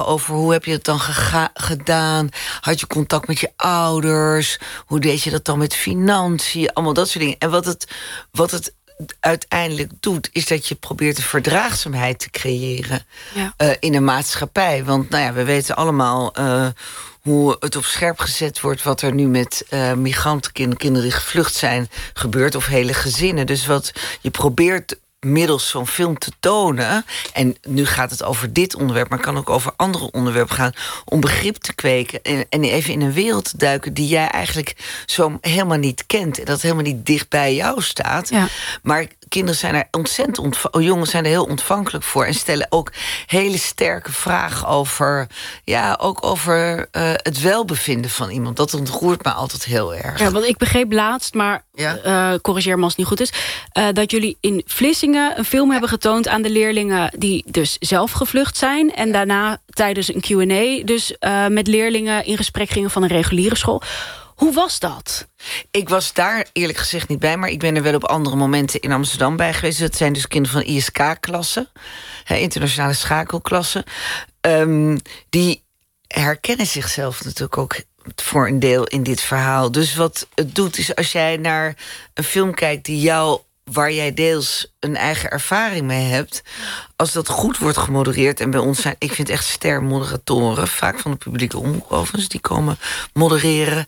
over hoe heb je het dan gedaan? Had je contact met je ouders? Hoe deed je dat dan met financiën? Allemaal dat soort dingen. En wat het uiteindelijk doet, is dat je probeert de verdraagzaamheid te creëren in een maatschappij. Want we weten allemaal hoe het op scherp gezet wordt wat er nu met migrantenkinderen die gevlucht zijn gebeurt, of hele gezinnen. Dus wat je probeert middels zo'n film te tonen, en nu gaat het over dit onderwerp, maar kan ook over andere onderwerpen gaan, om begrip te kweken en even in een wereld te duiken die jij eigenlijk zo helemaal niet kent en dat helemaal niet dicht bij jou staat. Ja. Maar kinderen zijn er jongens zijn er heel ontvankelijk voor en stellen ook hele sterke vragen over, ook over het welbevinden van iemand. Dat ontroert me altijd heel erg. Ja, want ik begreep laatst, maar corrigeer me als het niet goed is, dat jullie in Vlissingen een film hebben getoond aan de leerlingen die dus zelf gevlucht zijn en daarna tijdens een Q&A dus met leerlingen in gesprek gingen van een reguliere school. Hoe was dat? Ik was daar eerlijk gezegd niet bij, maar ik ben er wel op andere momenten in Amsterdam bij geweest. Dat zijn dus kinderen van ISK-klassen, internationale schakelklassen. Die herkennen zichzelf natuurlijk ook voor een deel in dit verhaal. Dus wat het doet, is als jij naar een film kijkt waar jij deels een eigen ervaring mee hebt, als dat goed wordt gemodereerd, en bij ons zijn, ik vind echt stermoderatoren, vaak van de publieke omroep overigens, die komen modereren,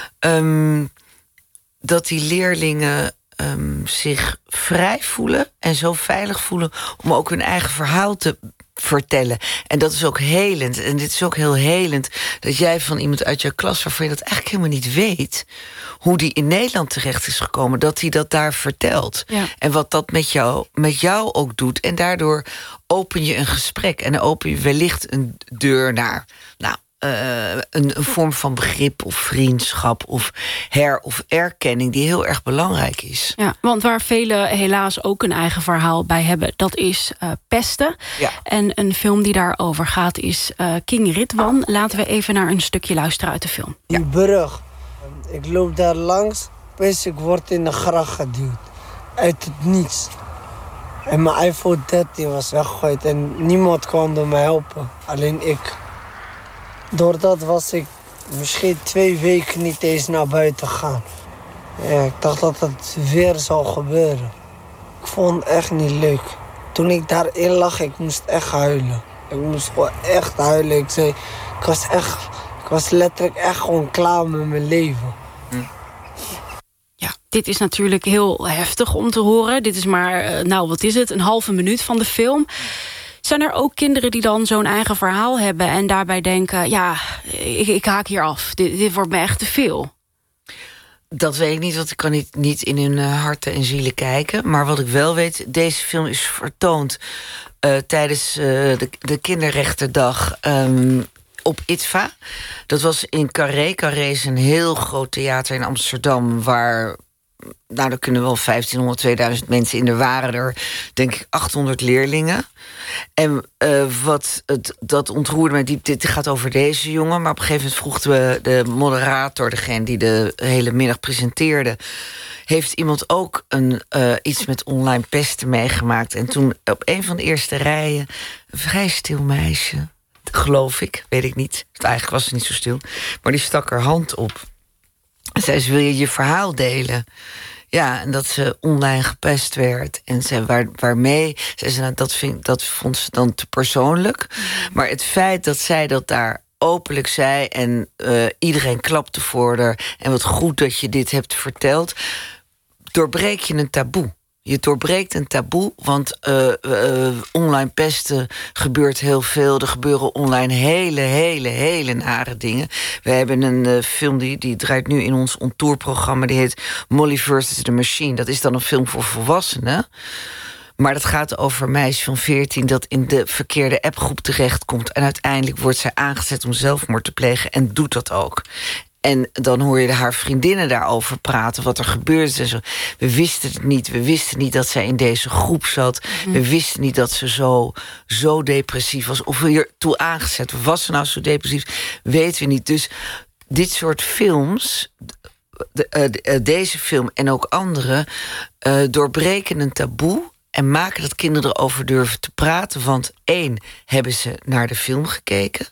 dat die leerlingen zich vrij voelen en zo veilig voelen om ook hun eigen verhaal te vertellen. En dat is ook helend. En dit is ook heel helend, dat jij van iemand uit jouw klas, waarvan je dat eigenlijk helemaal niet weet, hoe die in Nederland terecht is gekomen, dat hij dat daar vertelt. Ja. En wat dat met jou ook doet. En daardoor open je een gesprek en dan open je wellicht een deur naar een vorm van begrip of vriendschap of of erkenning die heel erg belangrijk is. Ja, want waar velen helaas ook een eigen verhaal bij hebben, dat is pesten. Ja. En een film die daarover gaat is King Ridwan. Laten we even naar een stukje luisteren uit de film. Die brug. Ik loop daar langs, opeens ik word in de gracht geduwd. Uit het niets. En mijn iPhone 13 was weggegooid en niemand kwam mij helpen. Alleen ik. Doordat was ik misschien 2 weken niet eens naar buiten gaan. Ja, ik dacht dat het weer zou gebeuren. Ik vond het echt niet leuk. Toen ik daarin lag, ik moest echt huilen. Ik moest gewoon echt huilen. Ik was letterlijk echt gewoon klaar met mijn leven. Ja, dit is natuurlijk heel heftig om te horen. Dit is maar, wat is het, een halve minuut van de film. Zijn er ook kinderen die dan zo'n eigen verhaal hebben en daarbij denken, ik haak hier af. Dit wordt me echt te veel? Dat weet ik niet, want ik kan niet in hun harten en zielen kijken. Maar wat ik wel weet, deze film is vertoond tijdens de kinderrechterdag op ITVA. Dat was in Carré. Carré is een heel groot theater in Amsterdam, waar er kunnen wel 1500, 2000 mensen in. Er waren er, denk ik, 800 leerlingen. En dat ontroerde mij diep. Dit gaat over deze jongen. Maar op een gegeven moment vroeg de moderator, degene die de hele middag presenteerde, heeft iemand ook iets met online pesten meegemaakt. En toen op een van de eerste rijen, een vrij stil meisje, geloof ik, weet ik niet. Eigenlijk was het niet zo stil. Maar die stak haar hand op. En zei ze, wil je je verhaal delen? Ja, en dat ze online gepest werd. En waarmee? Zei ze, dat vond ze dan te persoonlijk. Maar het feit dat zij dat daar openlijk zei en iedereen klapte voor haar, en wat goed dat je dit hebt verteld, doorbreek je een taboe. Je doorbreekt een taboe, want online pesten gebeurt heel veel. Er gebeuren online hele nare dingen. We hebben een film die draait nu in ons ontourprogramma. Die heet Molly vs. The Machine. Dat is dan een film voor volwassenen. Maar dat gaat over een meisje van 14... dat in de verkeerde appgroep terechtkomt. En uiteindelijk wordt zij aangezet om zelfmoord te plegen. En doet dat ook. En dan hoor je haar vriendinnen daarover praten, wat er gebeurde. En zo. We wisten het niet. We wisten niet dat zij in deze groep zat. We wisten niet dat ze zo depressief was. Of we ertoe aangezet. Was ze nou zo depressief? Weten we niet. Dus dit soort films, deze film en ook andere, doorbreken een taboe en maken dat kinderen erover durven te praten. Want 1, hebben ze naar de film gekeken.